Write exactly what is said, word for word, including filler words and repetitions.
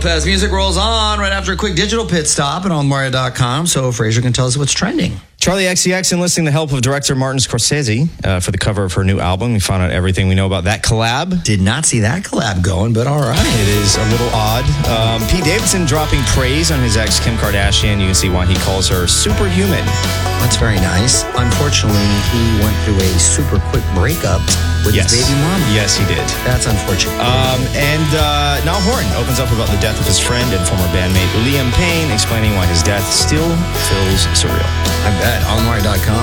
As music rolls on right after a quick digital pit stop at on mario dot com, so Fraser can tell us what's trending. Charlie X C X enlisting the help of director Martin Scorsese uh, for the cover of her new album. We found out everything we know about that collab. Did not see that collab going, but all right. It is a little odd. Um, Pete Davidson dropping praise on his ex Kim Kardashian. You can see why he calls her superhuman. That's very nice. Unfortunately, he went through a super quick breakup with yes. his baby mama. Yes, he did. That's unfortunate. Um, and uh, Niall Horan opens up about the death of his friend and former bandmate Liam Payne, explaining why his death still feels surreal. I bet. on mario dot com.